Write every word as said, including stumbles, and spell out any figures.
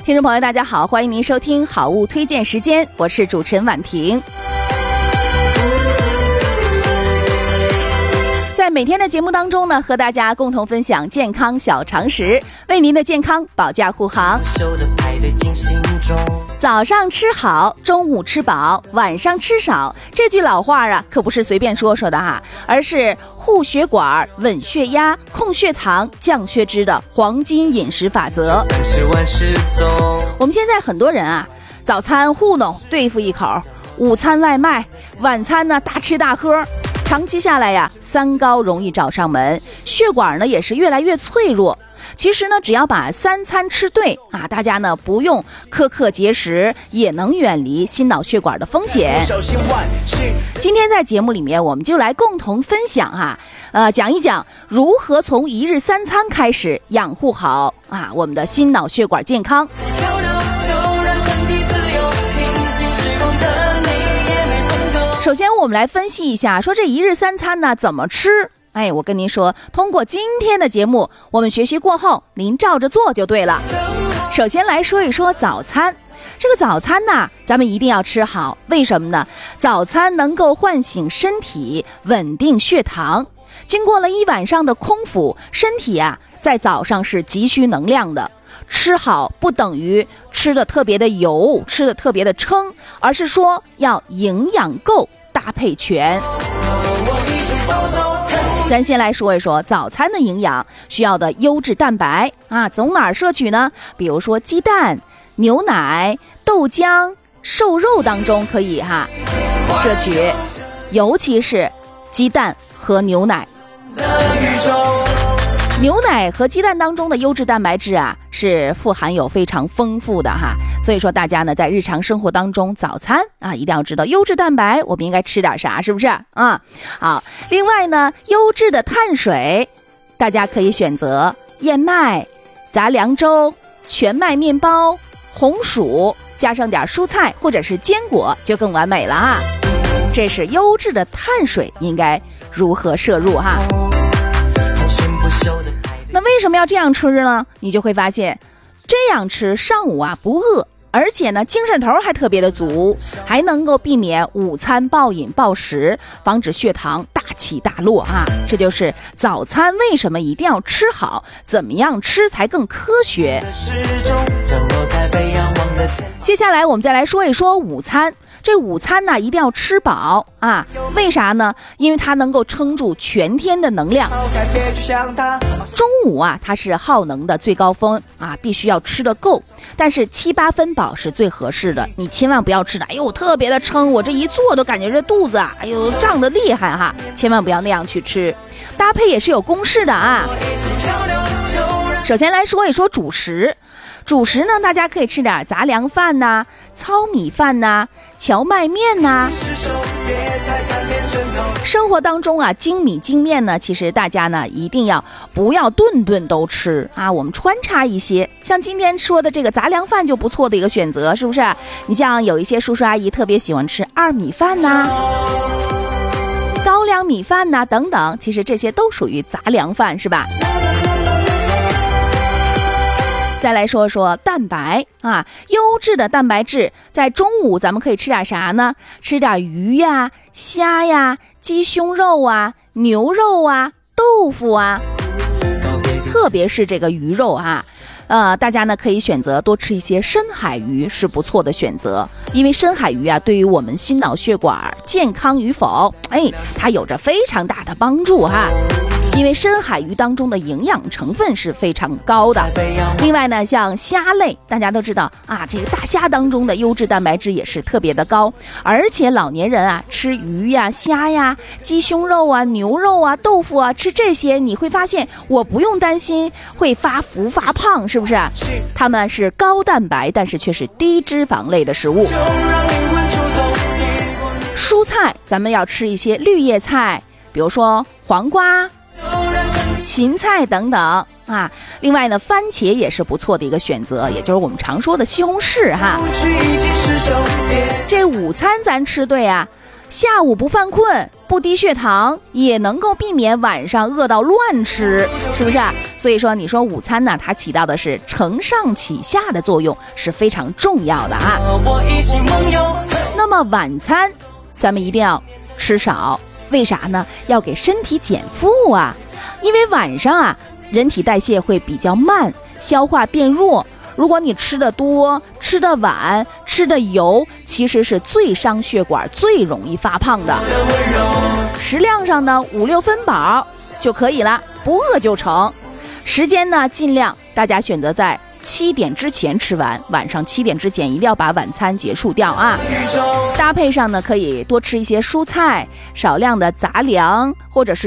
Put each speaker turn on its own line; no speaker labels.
听众朋友大家好，欢迎您收听好物推荐时间，我是主持人婉婷。在每天的节目当中呢，和大家共同分享健康小常识，为您的健康保驾护航。早上吃好，中午吃饱，晚上吃少，这句老话啊，可不是随便说说的哈，而是护血管、稳血压、控血糖、降血脂的黄金饮食法则。我们现在很多人啊，早餐糊弄对付一口，午餐外卖，晚餐呢大吃大喝，长期下来呀，三高容易找上门，血管呢也是越来越脆弱。其实呢，只要把三餐吃对啊，大家呢不用苛刻节食，也能远离心脑血管的风险。今天在节目里面，我们就来共同分享啊，呃，讲一讲如何从一日三餐开始养护好啊我们的心脑血管健康。首先我们来分析一下，说这一日三餐呢怎么吃。哎，我跟您说，通过今天的节目，我们学习过后，您照着做就对了。首先来说一说早餐，这个早餐呢，咱们一定要吃好。为什么呢？早餐能够唤醒身体，稳定血糖。经过了一晚上的空腹，身体啊，在早上是急需能量的。吃好不等于吃的特别的油，吃的特别的撑，而是说要营养够，搭配全。咱先来说一说早餐的营养需要的优质蛋白啊，从哪儿摄取呢？比如说鸡蛋、牛奶、豆浆、瘦肉当中可以哈摄取，尤其是鸡蛋和牛奶。牛奶和鸡蛋当中的优质蛋白质啊，是富含有非常丰富的哈，所以说大家呢在日常生活当中，早餐啊一定要知道优质蛋白，我们应该吃点啥，是不是啊？好，另外呢，优质的碳水，大家可以选择燕麦、杂粮粥、全麦面包、红薯，加上点蔬菜或者是坚果，就更完美了哈。这是优质的碳水应该如何摄入哈？那为什么要这样吃呢？你就会发现，这样吃上午啊不饿，而且呢精神头还特别的足，还能够避免午餐暴饮暴食，防止血糖大起大落啊！这就是早餐为什么一定要吃好，怎么样吃才更科学。接下来我们再来说一说午餐。这午餐呢一定要吃饱啊，为啥呢？因为它能够撑住全天的能量。中午啊它是耗能的最高峰啊，必须要吃得够，但是七八分饱是最合适的。你千万不要吃的哎呦特别的撑，我这一坐都感觉这肚子啊哎呦胀得厉害哈，千万不要那样去吃。搭配也是有公式的啊。首先来说一说主食。主食呢，大家可以吃点杂粮饭呐、糙米饭呐、荞麦面呐。生活当中啊，精米精面呢，其实大家呢一定要不要顿顿都吃啊，我们穿插一些。像今天说的这个杂粮饭就不错的一个选择，是不是？你像有一些叔叔阿姨特别喜欢吃二米饭呐、高粱米饭呐等等，其实这些都属于杂粮饭，是吧？再来说说蛋白啊，优质的蛋白质，在中午咱们可以吃点啥呢？吃点鱼呀、虾呀、鸡胸肉啊、牛肉啊、豆腐啊，特别是这个鱼肉啊，呃，大家呢可以选择多吃一些深海鱼，是不错的选择。因为深海鱼啊，对于我们心脑血管健康与否，哎，它有着非常大的帮助哈。因为深海鱼当中的营养成分是非常高的。另外呢，像虾类，大家都知道啊，这个大虾当中的优质蛋白质也是特别的高。而且老年人啊，吃鱼呀、虾呀、鸡胸肉啊、牛肉啊、豆腐啊，吃这些你会发现，我不用担心会发福发胖，是不是？它们是高蛋白，但是却是低脂肪类的食物。蔬菜，咱们要吃一些绿叶菜，比如说黄瓜、芹菜等等啊，另外呢，番茄也是不错的一个选择，也就是我们常说的西红柿哈。这午餐咱吃对啊， 下午不犯困，不低血糖，也能够避免晚上饿到乱吃，是不是？所以说，你说午餐呢，它起到的是承上启下的作用，是非常重要的啊。那么晚餐，咱们一定要吃少，为啥呢？要给身体减负啊。因为晚上啊，人体代谢会比较慢，消化变弱。如果你吃的多，吃的晚，吃的油，其实是最伤血管，最容易发胖的。食量上呢，五六分饱就可以了，不饿就成。时间呢，尽量大家选择在七点之前吃完，晚上七点之前一定要把晚餐结束掉啊。搭配上呢，可以多吃一些蔬菜，少量的杂粮，或者是